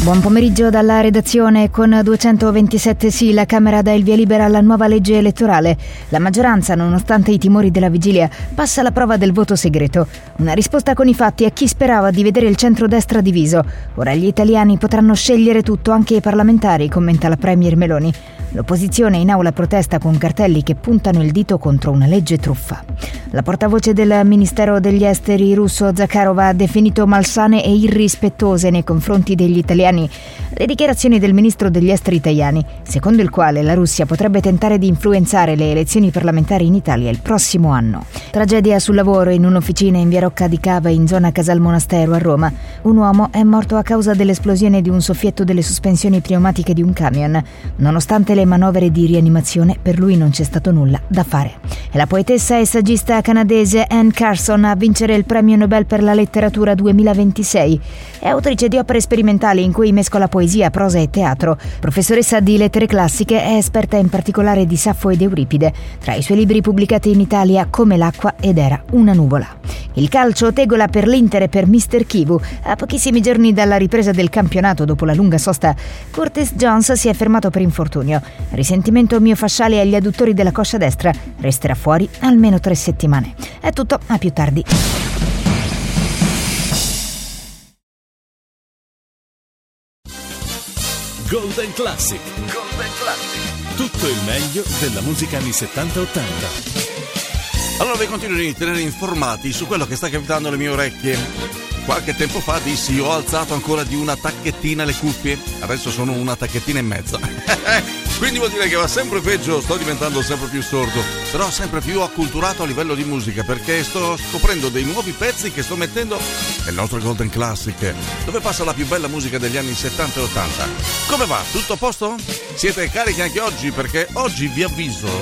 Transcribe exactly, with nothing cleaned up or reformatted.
Buon pomeriggio dalla redazione. Con duecentoventisette sì, la Camera dà il via libera alla nuova legge elettorale. La maggioranza, nonostante i timori della vigilia, passa la prova del voto segreto. Una risposta con i fatti a chi sperava di vedere il centrodestra diviso. Ora gli italiani potranno scegliere tutto, anche i parlamentari, commenta la premier Meloni. L'opposizione in aula protesta con cartelli che puntano il dito contro una legge truffa. La portavoce del Ministero degli Esteri russo Zakharova ha definito malsane e irrispettose nei confronti degli italiani le dichiarazioni del ministro degli esteri italiani, secondo il quale la Russia potrebbe tentare di influenzare le elezioni parlamentari in Italia il prossimo anno. Tragedia sul lavoro in un'officina in via Rocca di Cava, in zona Casal Monastero a Roma. Un uomo è morto a causa dell'esplosione di un soffietto delle sospensioni pneumatiche di un camion. Nonostante le manovre di rianimazione, per lui non c'è stato nulla da fare. È la poetessa e saggista canadese Anne Carson a vincere il premio Nobel per la letteratura duemilaventisei. È autrice di opere sperimentali in cui mescola poesia, prosa e teatro. Professoressa di lettere classiche, è esperta in particolare di Saffo ed Euripide. Tra i suoi libri pubblicati in Italia Come l'acqua ed Era una nuvola. Il calcio, tegola per l'Inter e per mister Kivu. A pochissimi giorni dalla ripresa del campionato dopo la lunga sosta, Curtis Jones si è fermato per infortunio. Risentimento miofasciale agli adduttori della coscia destra. Resterà fuori almeno tre settimane. È tutto, a più tardi. Golden Classic. Golden Classic. Tutto il meglio della musica anni settanta ottanta. Allora vi continuo a tenere informati su quello che sta capitando alle mie orecchie. Qualche tempo fa dissi: ho alzato ancora di una tacchettina le cuffie, adesso sono una tacchettina e mezza. Quindi vuol dire che va sempre peggio, sto diventando sempre più sordo, però sempre più acculturato a livello di musica, perché sto scoprendo dei nuovi pezzi che sto mettendo nel nostro Golden Classic, dove passa la più bella musica degli anni settanta e ottanta. Come va? Tutto a posto? Siete carichi anche oggi? Perché oggi vi avviso